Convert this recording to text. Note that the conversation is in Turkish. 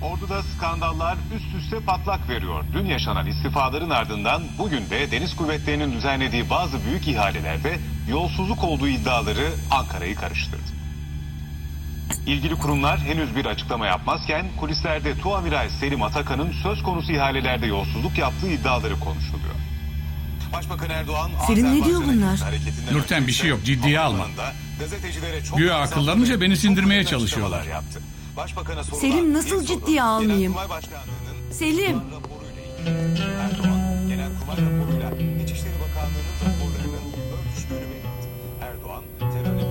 Ordu'da skandallar üst üste patlak veriyor. Dün yaşanan istifaların ardından bugün de Deniz Kuvvetleri'nin düzenlediği bazı büyük ihalelerde yolsuzluk olduğu iddiaları Ankara'yı karıştırdı. İlgili kurumlar henüz bir açıklama yapmazken kulislerde Tuamiral Selim Atakan'ın söz konusu ihalelerde yolsuzluk yaptığı iddiaları konuşuluyor. Başbakan Erdoğan, Selim ne diyor bunlar? Nurten, bir şey yok, ciddiye alma. Güya akıllarınca beni sindirmeye çalışıyorlar. Selim, nasıl ciddiye almayayım? Selim. Erdoğan, Genelkurmay raporuyla İçişleri Bakanlığı'nın raporlarının örtüştüğünü belirtti. Erdoğan, terörle